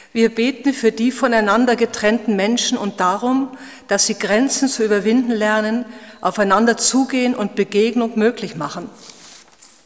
Wir beten für die voneinander getrennten Menschen und darum, dass sie Grenzen zu überwinden lernen, aufeinander zugehen und Begegnung möglich machen.